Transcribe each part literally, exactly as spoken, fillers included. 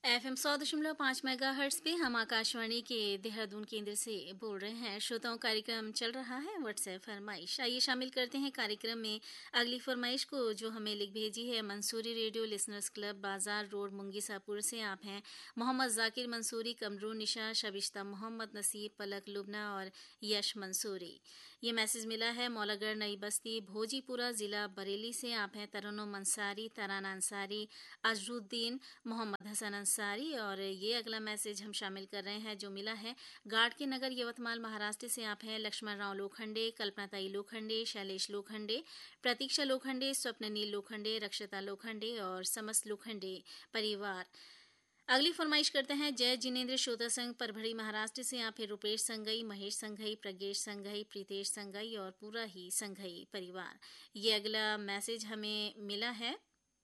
F M सौ दशमलव पाँच मेगा हर्ट्स पे हम आकाशवाणी के देहरादून केंद्र से बोल रहे हैं। श्रोताओं, कार्यक्रम चल रहा है व्हाट्सएप फरमाइश। आइए शामिल करते हैं कार्यक्रम में अगली फरमाइश को, जो हमें लिख भेजी है मंसूरी रेडियो लिसनर्स क्लब, बाजार रोड, मुंगीसापुर से। आप हैं मोहम्मद जाकिर मंसूरी, कमरू निशा, शबिश्ता मोहम्मद, नसीब, पलक लुबना और यश मंसूरी। ये मैसेज मिला है मौलागढ़ नई बस्ती, भोजीपुरा जिला बरेली से। आप हैं तरन्नुम अंसारी, तराना अंसारी, अजरुद्दीन, मोहम्मद हसन अंसारी। और ये अगला मैसेज हम शामिल कर रहे हैं जो मिला है गाड़ के नगर, यवतमाल, महाराष्ट्र से। आप हैं लक्ष्मण राव लोखंडे, कल्पनाताई लोखंडे, शैलेश लोखंडे, प्रतीक्षा लोखंडे, स्वप्ननील लोखंडे, रक्षता लोखंडे और समस्त लोखंडे परिवार। अगली फरमाइश करते हैं जय जिनेन्द्र श्रोता संघ, परभड़ी, महाराष्ट्र से। आप हैं Rupesh Shanghai, Mahesh Shanghai, प्रगेश Shanghai, Pritesh Shanghai और पूरा ही संघई परिवार। ये अगला मैसेज हमें मिला है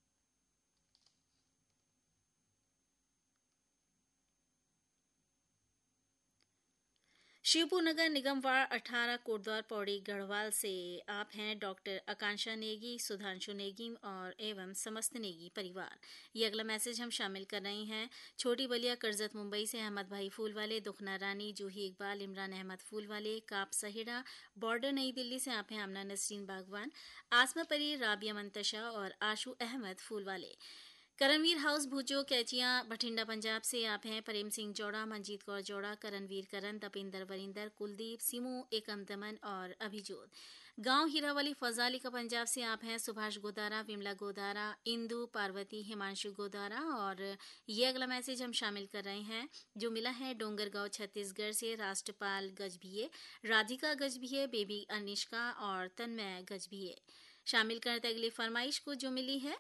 शिवपुर नगर निगम वार्ड अठारह, कोटद्वार, पौड़ी, गढ़वाल से। आप हैं डॉक्टर आकांक्षा नेगी, सुधांशु नेगी और एवं समस्त नेगी परिवार। ये अगला मैसेज हम शामिल कर रहे हैं छोटी बलिया, करजत, मुंबई से। अहमद भाई फूलवाले, दुखना रानी, जूही इकबाल, इमरान अहमद फूलवाले, काप सहेड़ा, बॉर्डर, नई दिल्ली से। आप हैं आमना नसरीन बागवान, आसमा परी, राबिया मंतशा और आशू अहमद फूलवाले। करणवीर हाउस, भुजो, कैचिया, बठिंडा, पंजाब से। आप हैं प्रेम सिंह जोड़ा, मंजीत कौर जोड़ा, करणवीर करण, तपिंदर वरिंदर, कुलदीप, सिमू, एकम दमन और अभिजोत। गांव हीरावाली, फजाली का पंजाब से। आप हैं सुभाष गोदारा, विमला गोदारा, इंदु, पार्वती, हिमांशु गोदारा। और ये अगला मैसेज हम शामिल कर रहे हैं जो मिला है डोंगरगांव, छत्तीसगढ़ से। राष्ट्रपाल गजभिये, राधिका गजभिये, बेबी अनिष्का और तन्मय गजभिये शामिल करते अगली फरमाइश को जो मिली है।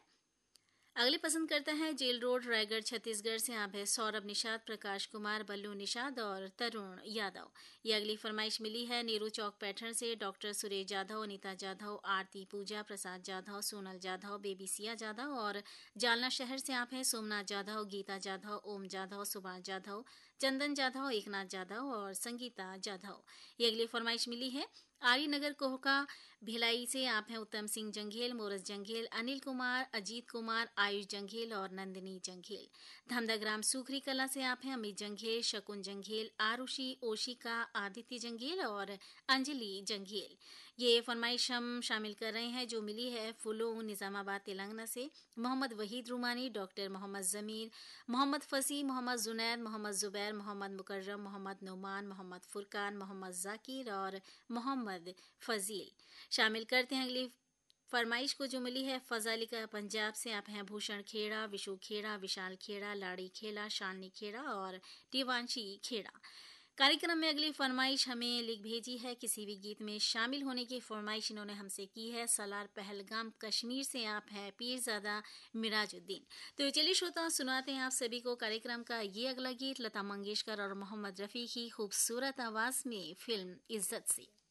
अगले पसंद करता है जेल रोड, रायगढ़, छत्तीसगढ़ से। आप है सौरभ निषाद, प्रकाश कुमार, बल्लू निषाद और तरुण यादव। ये अगली फरमाइश मिली है नेहरू चौक, पैठण से। डॉक्टर सुरेश जाधव, अनीता जाधव, आरती पूजा, प्रसाद जाधव, सोनल जाधव, बेबी सिया जाधव और जालना शहर से। आप हैं सोमनाथ जाधव, गीता जाधव, ओम जाधव, सुभाष जाधव, चंदन जाधव, एकनाथ जाधव और संगीता जाधव। ये अगली फरमाइश मिली है आर्य नगर, कोहका, भिलाई से। आप हैं उत्तम सिंह जंघेल, मोरस जंघेल, अनिल कुमार, अजीत कुमार, आयुष जंघेल और नंदिनी जंघेल। धमदाग्राम, सूखरी कला से। आप हैं अमित जंघेल, शकुन जंघेल, आरुषि, ओशिका, आदित्य जंघेल और अंजलि जंघेल। ये फरमाइश हम शामिल कर रहे हैं जो मिली है फुलो, निजामाबाद, तेलंगाना से। मोहम्मद वहीद रुमानी, डॉक्टर मोहम्मद जमीर, मोहम्मद फसी, मोहम्मद जुनैद, मोहम्मद जुबैर, मोहम्मद मुकर्रम, मोहम्मद नुमान, मोहम्मद फुरकान, मोहम्मद जाकिर और मोहम्मद फजील शामिल करते हैं अगली फरमाइश को जो मिली है फजाली का पंजाब से। आप हैं भूषण खेड़ा, विशु खेड़ा, विशाल खेड़ा, लाड़ी खेड़ा, शालिनी खेड़ा और टिवांशी खेड़ा। कार्यक्रम में अगली फरमाइश हमें लिख भेजी है किसी भी गीत में शामिल होने की फरमाइश इन्होंने हमसे की है सलार, पहलगाम, कश्मीर से। आप हैं पीरजादा मिराजुद्दीन। तो चलिए श्रोताओं, सुनाते हैं आप सभी को कार्यक्रम का ये अगला गीत लता मंगेशकर और मोहम्मद रफ़ी की खूबसूरत आवाज में फिल्म इज्जत से।